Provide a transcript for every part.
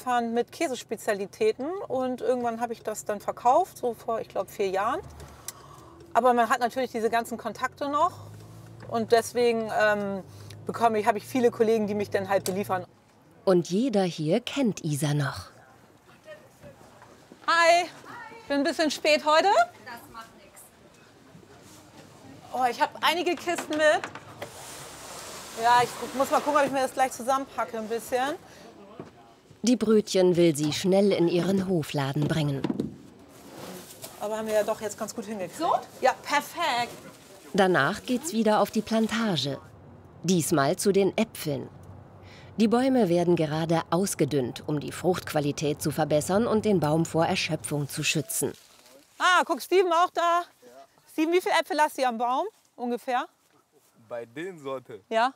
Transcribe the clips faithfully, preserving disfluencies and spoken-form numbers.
beliefern mit Käsespezialitäten. Und irgendwann habe ich das dann verkauft, so vor, ich glaube, vier Jahren. Aber man hat natürlich diese ganzen Kontakte noch. Und deswegen ähm, bekomme ich, habe ich viele Kollegen, die mich dann halt beliefern. Und jeder hier kennt Isa noch. Hi, ich bin ein bisschen spät heute. Das macht nichts. Oh, ich habe einige Kisten mit. Ja, ich muss mal gucken, ob ich mir das gleich zusammenpacke ein bisschen. Die Brötchen will sie schnell in ihren Hofladen bringen. Aber haben wir ja doch jetzt ganz gut hingekriegt. So? Ja, perfekt. Danach geht's wieder auf die Plantage. Diesmal zu den Äpfeln. Die Bäume werden gerade ausgedünnt, um die Fruchtqualität zu verbessern und den Baum vor Erschöpfung zu schützen. Ah, guck, Steven auch da. Ja. Steven, wie viele Äpfel hast du am Baum ungefähr? Bei den Sorte? Ja.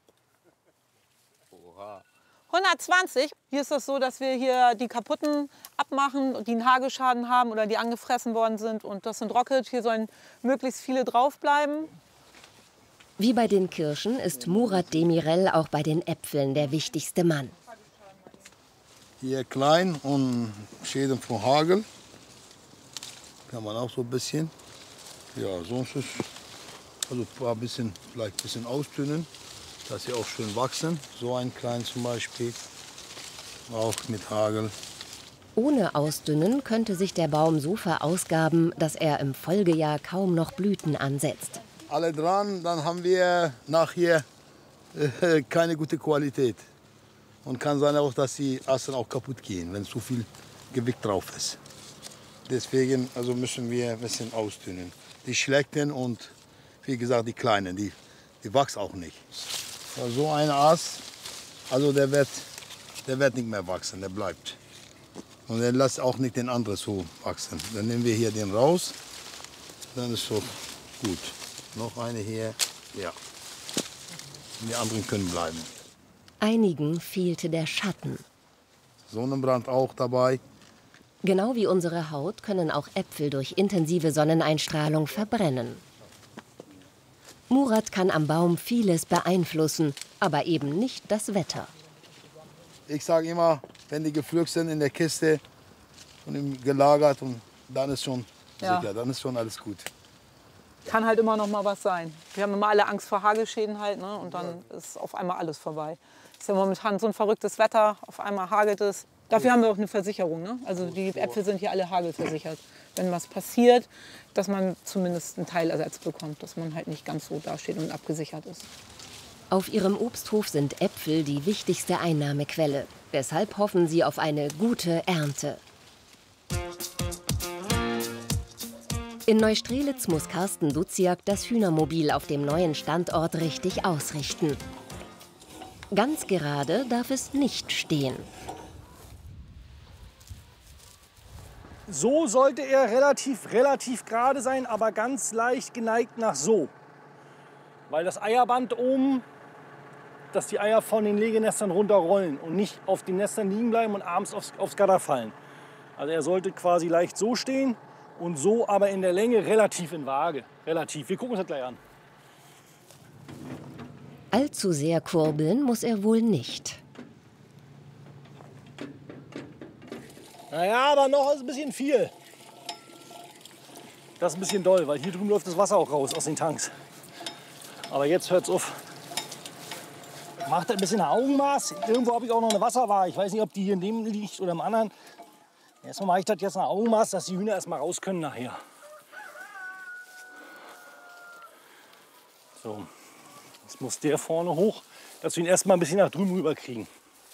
Oha. hundertzwanzig. Hier ist das so, dass wir hier die kaputten abmachen, die einen Hagelschaden haben oder die angefressen worden sind. Und das sind Rocket. Hier sollen möglichst viele draufbleiben. Wie bei den Kirschen ist Murat Demirel auch bei den Äpfeln der wichtigste Mann. Hier klein und Schäden von Hagel. Kann man auch so ein bisschen. Ja, sonst ist also ein paar bisschen, vielleicht ein bisschen ausdünnen, dass sie auch schön wachsen. So ein klein zum Beispiel, auch mit Hagel. Ohne Ausdünnen könnte sich der Baum so verausgaben, dass er im Folgejahr kaum noch Blüten ansetzt. Alle dran, dann haben wir nachher äh, keine gute Qualität. Und kann sein auch, dass die Asten auch kaputt gehen, wenn zu viel Gewicht drauf ist. Deswegen also müssen wir ein bisschen ausdünnen. Die schlechten und wie gesagt die kleinen, die, die wachsen auch nicht. Ja, so ein Ast, also der wird, der wird nicht mehr wachsen, der bleibt. Und er lässt auch nicht den anderen so wachsen. Dann nehmen wir hier den raus, dann ist so gut. Noch eine hier, ja. Die anderen können bleiben. Einigen fehlte der Schatten. Sonnenbrand auch dabei. Genau wie unsere Haut können auch Äpfel durch intensive Sonneneinstrahlung verbrennen. Murat kann am Baum vieles beeinflussen, aber eben nicht das Wetter. Ich sage immer, wenn die gepflückt sind in der Kiste und gelagert, und dann ist schon Ja. sicher, dann ist schon alles gut. Kann halt immer noch mal was sein. Wir haben immer alle Angst vor Hagelschäden halt, ne? Und dann ist auf einmal alles vorbei. Ist ja momentan so ein verrücktes Wetter, auf einmal hagelt es. Dafür haben wir auch eine Versicherung, ne? Also die Äpfel sind hier alle hagelversichert. Wenn was passiert, dass man zumindest einen Teilersatz bekommt, dass man halt nicht ganz so dasteht und abgesichert ist. Auf ihrem Obsthof sind Äpfel die wichtigste Einnahmequelle. Deshalb hoffen sie auf eine gute Ernte. In Neustrelitz muss Carsten Duziak das Hühnermobil auf dem neuen Standort richtig ausrichten. Ganz gerade darf es nicht stehen. So sollte er relativ, relativ gerade sein, aber ganz leicht geneigt nach so. Weil das Eierband oben, dass die Eier von den Legenestern runterrollen und nicht auf den Nestern liegen bleiben und abends aufs, aufs Gatter fallen. Also er sollte quasi leicht so stehen und so aber in der Länge relativ in Waage. Relativ. Wir gucken uns das gleich an. Allzu sehr kurbeln muss er wohl nicht. Naja, aber noch ist ein bisschen viel. Das ist ein bisschen doll, weil hier drüben läuft das Wasser auch raus aus den Tanks. Aber jetzt hört's auf. Macht ein bisschen Augenmaß. Irgendwo habe ich auch noch eine Wasserwaage. Ich weiß nicht, ob die hier in dem liegt oder im anderen. Erstmal mache ich das jetzt nach Augenmaß, dass die Hühner erstmal raus können nachher. So, jetzt muss der vorne hoch, dass wir ihn erstmal ein bisschen nach drüben rüber kriegen.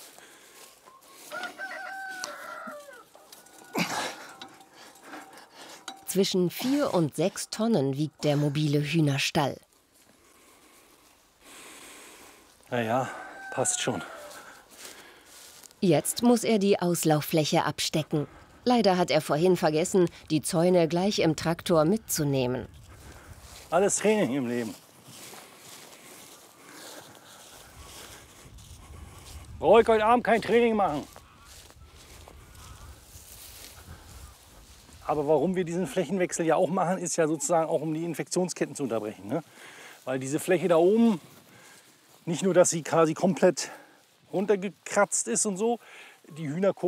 Zwischen vier und sechs Tonnen wiegt der mobile Hühnerstall. Na ja, passt schon. Jetzt muss er die Auslauffläche abstecken. Leider hat er vorhin vergessen, die Zäune gleich im Traktor mitzunehmen. Alles Training im Leben. Brauche ich heute Abend kein Training machen. Aber warum wir diesen Flächenwechsel ja auch machen, ist ja sozusagen auch, um die Infektionsketten zu unterbrechen. Ne? Weil diese Fläche da oben, nicht nur, dass sie quasi komplett runtergekratzt ist und so, die Hühner gucken